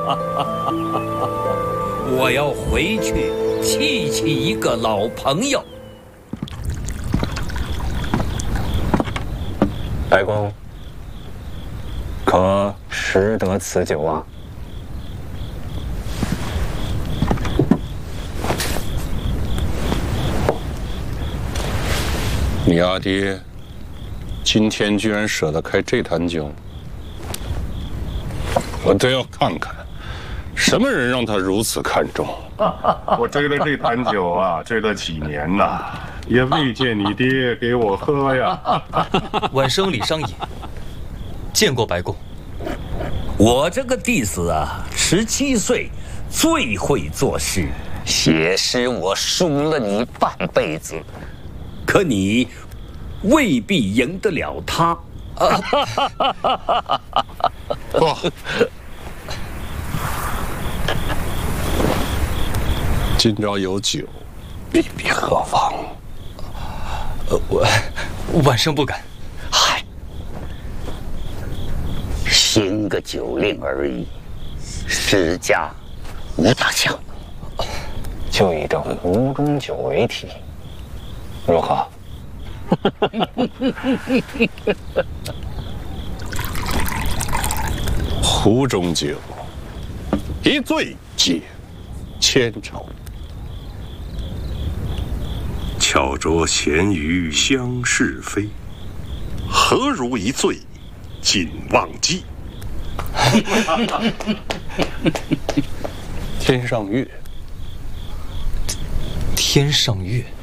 我要回去气气一个老朋友。 白公，可识得此酒啊？ 你阿爹今天居然舍得开这坛酒，我都要看看什么人让他如此看重。 我追了这坛酒啊，追了几年呐，也未见你爹给我喝呀。 晚生李商隐见过白公。 我这个弟子啊，17岁最会作诗，写诗我输了你半辈子，可你未必赢得了他。 不，今朝有酒，必必何妨？ 晚生不敢。 嗨，行个酒令而已，史家无大项。 就以这壶中酒为题，如何？ 壶中酒，一醉解千愁。 巧酌咸鱼相是非，何如一醉尽忘机？ 天上月， 天上月。